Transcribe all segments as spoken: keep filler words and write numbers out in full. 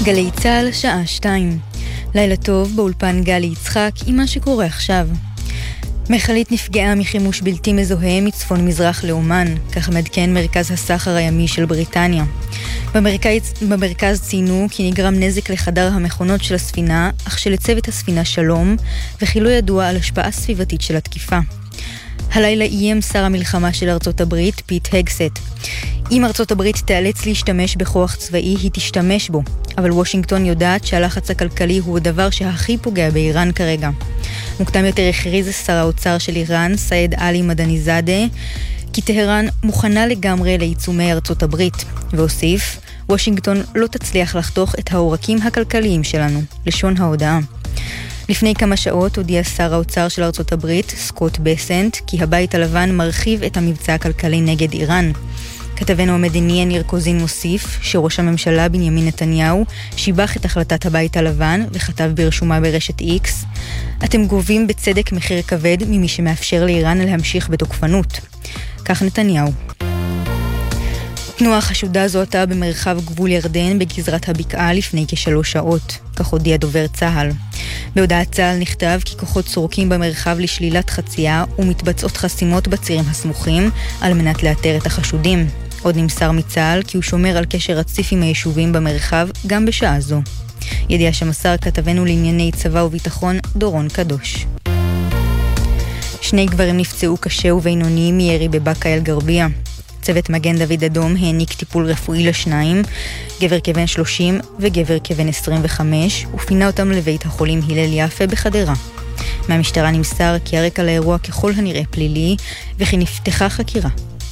גלי צהל, שעה שתיים. לילה טוב, באולפן גלי יצחק עם מה שקורה עכשיו. מכלית נפגעה מחימוש בלתי מזוהה מצפון מזרח לאומן, כך מדכן מרכז הסחר הימי של בריטניה. במרכז, במרכז ציינו כי נגרם נזק לחדר המכונות של הספינה, אך שלצוות הספינה שלום, וכי לא ידוע על השפעה סביבתית של התקיפה. הלילה איים שר המלחמה של ארצות הברית, פיט הגסט. אם ארצות הברית תיאלץ להשתמש בכוח צבאי, היא תשתמש בו. אבל וושינגטון יודעת שהלחץ הכלכלי הוא הדבר שהכי פוגע באיראן כרגע. מוקדם יותר הכריז שר האוצר של איראן, סייד עלי מדניזאדה, כי טהרן מוכנה לגמרי לעיצומי ארצות הברית. והוסיף, וושינגטון לא תצליח לחתוך את העורקים הכלכליים שלנו, לשון ההודעה. לפני כמה שעות הודיע שר האוצר של ארצות הברית, סקוט בסנט, כי הבית הלבן מרחיב את המבצע הכלכלי נגד איראן. כתבנו המדיני יניר קוזין מוסיף שראש הממשלה בנימין נתניהו שיבח את החלטת הבית הלבן וכתב ברשומה ברשת איקס, אתם גובים בצדק מחיר כבד ממי שמאפשר לאיראן להמשיך בתוקפנות. כך נתניהו. תנועה חשודה זו הייתה במרחב גבול ירדן בגזרת הבקעה לפני כשלוש שעות, כך הודיע דובר צהל. בהודעת צהל נכתב כי כוחות סורקים במרחב לשלילת חצייה ומתבצעות חסימות בצירים הסמוכים על מנת לאתר את החשודים. עוד נמסר מצהל כי הוא שומר על קשר רציף עם היישובים במרחב גם בשעה זו. ידיעה שמסר כתבנו לענייני צבא וביטחון דורון קדוש. שני גברים נפצעו קשה ובינוני מירי בבאקה אל גרבייה. צוות מגן דוד אדום העניק טיפול רפואי לשניים, גבר כבן שלושים וגבר כבן עשרים וחמש, ופינה אותם לבית החולים הלל יפה בחדרה. מהמשטרה נמסר כי הרקע לאירוע ככל הנראה פלילי, וכי נפתחה חקירה.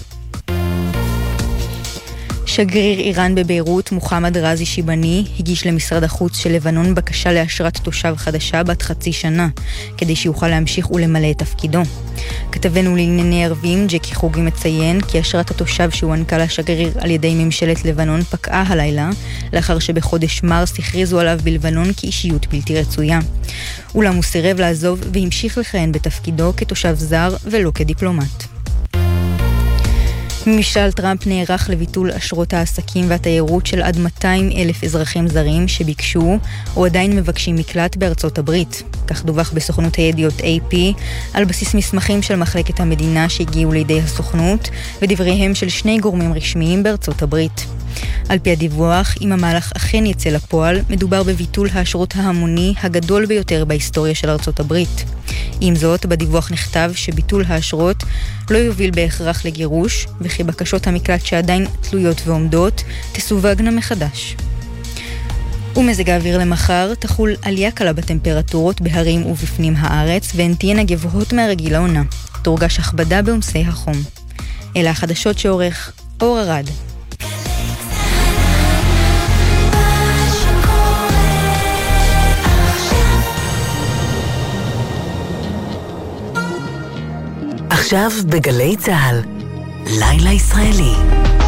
שגריר איראן בביירות, מוחמד רזי שיבני, הגיש למשרד החוץ של לבנון בקשה לאשרת תושב חדשה בת חצי שנה, כדי שיוכל להמשיך ולמלא את תפקידו. כתבנו לענייני ערבים, ג'קי חוגי מציין כי אשרת התושב שהוענקה לשגריר על ידי ממשלת לבנון פקעה הלילה, לאחר שבחודש מרס הכריזו עליו בלבנון כאישיות בלתי רצויה. אולם הוא סירב לעזוב והמשיך לכהן בתפקידו כתושב זר ולא כדיפלומט. ממשל טראמפ נערך לביטול אשרות העסקים והתיירות של עד מאתיים אלף אזרחים זרים שביקשו או עדיין מבקשים מקלט בארצות הברית. כך דווח בסוכנות הידיעות איי פי על בסיס מסמכים של מחלקת המדינה שהגיעו לידי הסוכנות ודבריהם של שני גורמים רשמיים בארצות הברית. על פי הדיווח, אם המהלך אכן יצא לפועל, מדובר בביטול האשרות ההמוני הגדול ביותר בהיסטוריה של ארצות הברית. עם זאת, בדיווח נכתב שביטול האשרות לא יוביל בהכרח לגירוש, וכי בקשות המקלט שעדיין תלויות ועומדות תסווגנה מחדש. ומזג האוויר למחר תחול עלייה קלה בטמפרטורות בהרים ובפנים הארץ, והן תהיינה גבוהות מהרגיל לעונה. תורגש הכבדה בעומסי החום. אלה החדשות שעורך אור ארד. עכשיו בגלי צהל, לילה ישראלי.